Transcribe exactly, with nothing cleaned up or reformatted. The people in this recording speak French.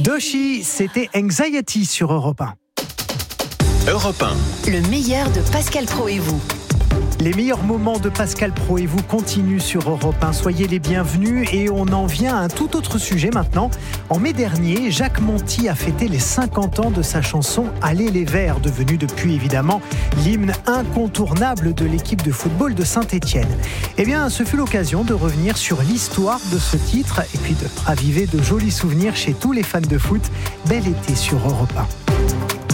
Doshi, c'était Anxiety sur Europe un. Europe un. Le meilleur de Pascal Praud et vous. Les meilleurs moments de Pascal Praud et vous continuent sur Europe un. Soyez les bienvenus et on en vient à un tout autre sujet maintenant. En mai dernier, Jacques Monti a fêté les cinquante ans de sa chanson « Allez les Verts », devenue depuis évidemment l'hymne incontournable de l'équipe de football de Saint-Étienne. Eh bien, ce fut l'occasion de revenir sur l'histoire de ce titre et puis de raviver de jolis souvenirs chez tous les fans de foot. Bel été sur Europe un.